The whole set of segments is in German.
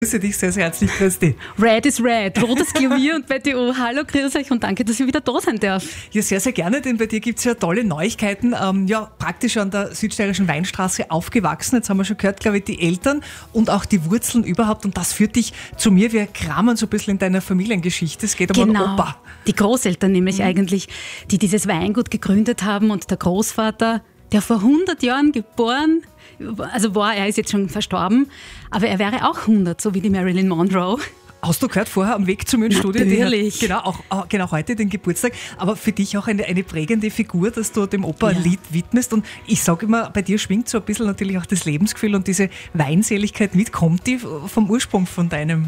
Grüße dich sehr, sehr herzlich, Christi. Red is Red, rotes Klavier und Betty O. Hallo, grüß euch und danke, dass ich wieder da sein darf. Ja, sehr, sehr gerne, denn bei dir gibt es ja tolle Neuigkeiten. Praktisch an der südsteirischen Weinstraße aufgewachsen. Jetzt haben wir schon gehört, glaube ich, die Eltern und auch die Wurzeln überhaupt. Und das führt dich zu mir. Wir kramen so ein bisschen in deiner Familiengeschichte. Es geht um einen Opa. Die Großeltern nämlich eigentlich, die dieses Weingut gegründet haben. Und der Großvater, der vor 100 Jahren geboren er ist jetzt schon verstorben, aber er wäre auch 100, so wie die Marilyn Monroe. Hast du gehört vorher am Weg zum Studio? Natürlich. Genau heute den Geburtstag, aber für dich auch eine prägende Figur, dass du dem Opa ein Lied widmest. Und ich sage immer, bei dir schwingt so ein bisschen natürlich auch das Lebensgefühl und diese Weinseligkeit mit. Kommt die vom Ursprung von deinem?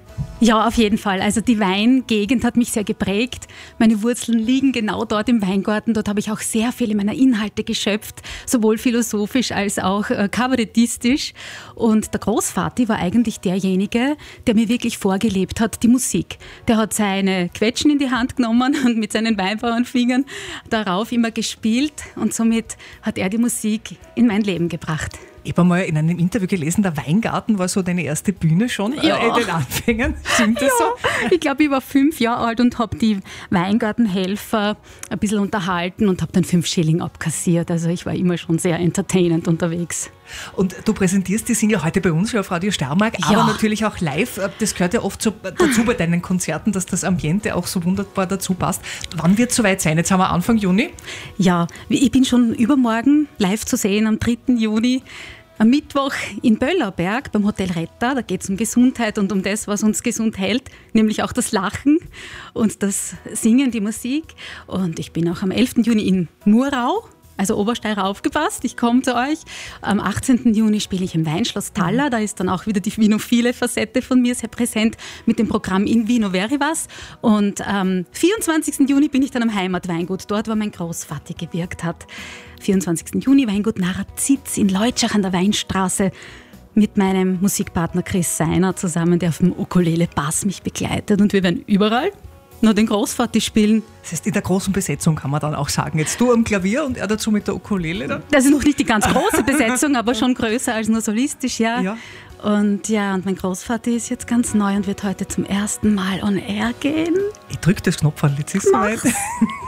Ja, auf jeden Fall. Also die Weingegend hat mich sehr geprägt. Meine Wurzeln liegen genau dort im Weingarten. Dort habe ich auch sehr viele meiner Inhalte geschöpft, sowohl philosophisch als auch kabarettistisch. Und der Großvati war eigentlich derjenige, der mir wirklich vorgelebt hat, die Musik. Der hat seine Quetschen in die Hand genommen und mit seinen Weinbauernfingern darauf immer gespielt. Und somit hat er die Musik in mein Leben gebracht. Ich habe mal in einem Interview gelesen, der Weingarten war so deine erste Bühne schon in den Anfängen. Stimmt das so? Ich glaube, ich war 5 Jahre alt und habe die Weingartenhelfer ein bisschen unterhalten und habe dann 5 Schilling abkassiert. Also ich war immer schon sehr entertainend unterwegs. Und du präsentierst, die sind ja heute bei uns schon auf Radio Steiermark, aber natürlich auch live. Das gehört ja oft so dazu bei deinen Konzerten, dass das Ambiente auch so wunderbar dazu passt. Wann wird es soweit sein? Jetzt haben wir Anfang Juni. Ja, ich bin schon übermorgen live zu sehen am 3. Juni. Am Mittwoch in Böllerberg beim Hotel Retter, da geht es um Gesundheit und um das, was uns gesund hält, nämlich auch das Lachen und das Singen, die Musik. Und ich bin auch am 11. Juni in Murau, also Obersteirer, aufgepasst, ich komme zu euch. Am 18. Juni spiele ich im Weinschloss Thaller, da ist dann auch wieder die vinophile Facette von mir sehr präsent mit dem Programm In Vino Verivas. Und am 24. Juni bin ich dann am Heimatweingut, dort wo mein Großvater gewirkt hat. 24. Juni Weingut Narrazitz in Leutschach an der Weinstraße mit meinem Musikpartner Chris Seiner zusammen, der auf dem Ukulele Bass mich begleitet. Und wir werden überall noch den Großvater spielen. Das heißt, in der großen Besetzung kann man dann auch sagen, jetzt du am Klavier und er dazu mit der Ukulele dann? Das ist noch nicht die ganz große Besetzung, aber schon größer als nur solistisch, ja. Und mein Großvater ist jetzt ganz neu und wird heute zum ersten Mal on air gehen. Ich drücke das Knopf an, jetzt ist es soweit.